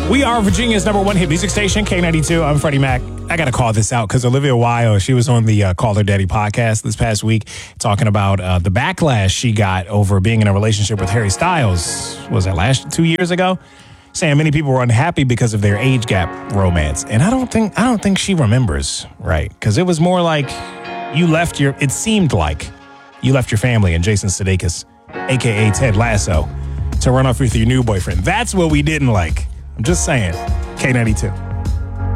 We are Virginia's number one hit music station, K92. I'm Freddie Mac. I got to call this out because Olivia Wilde, she was on the Call Her Daddy podcast this past week talking about the backlash she got over being in a relationship with Harry Styles. Was that 2 years ago? Saying many people were unhappy because of their age gap romance. And I don't think she remembers, right? Because it was more like it seemed like you left your family and Jason Sudeikis, a.k.a. Ted Lasso, to run off with your new boyfriend. That's what we didn't like. I'm just saying. K92.